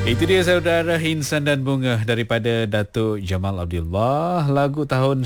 Itu dia saudara, Insan dan Bunga daripada Datuk Jamal Abdullah, lagu tahun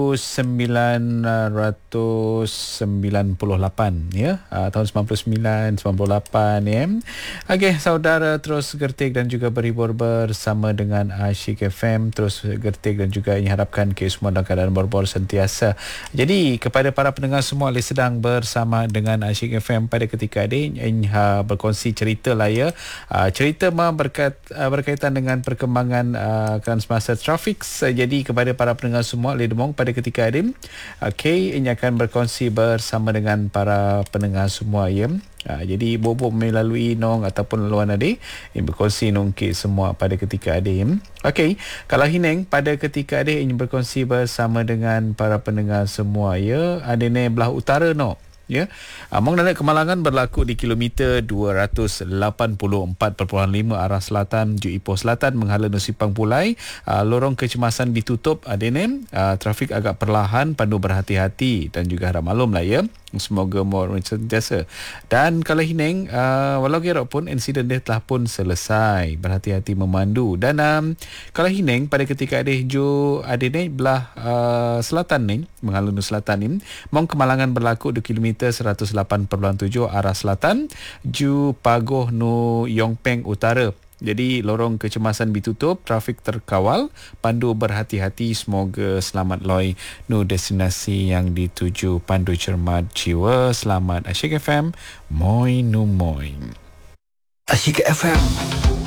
1998 ya, tahun 99 98 ya. Okey saudara, terus gertik dan juga berhibur bersama dengan Asyik FM, terus gertik dan juga ini harapkan ke semua dalam keadaan berbor sentiasa. Jadi kepada para pendengar semua yang sedang bersama dengan Asyik FM pada ketika ini, berkongsi cerita lah ya. Cerita berkaitan dengan perkembangan semasa trafik. Jadi kepada para pendengar semua Ledemong pada ketika ini, ini akan berkongsi bersama dengan para pendengar semua ya. Jadi bobo melalui nong ataupun laluan adik yang berkongsi nongki semua pada ketika adik. Okey, kalau Hineng pada ketika adik ingin berkongsi bersama dengan para pendengar semua ya. Ada ni belah utara no. Ya. Among dan kemalangan berlaku di kilometer 284.5 arah selatan Ju Ipoh Selatan menghala Nusipang Pulai. Lorong kecemasan ditutup adene. Trafik agak perlahan, pandu berhati-hati dan juga harap maklum lah ya. Semoga more sentiasa. Dan kalau Hineng, walau gerok pun insiden dia telah pun selesai. Berhati-hati memandu. Dan kalau Hineng pada ketika adene belah selatan ni, mengalun selatan ni, mong kemalangan berlaku di kilometer 108.7 arah selatan Ju Pagoh Nu Yongpeng Utara. Jadi lorong kecemasan ditutup, trafik terkawal, pandu berhati-hati, semoga selamat loi nu destinasi yang dituju, pandu cermat jiwa. Selamat Asyik FM, moi nu moi. Asyik FM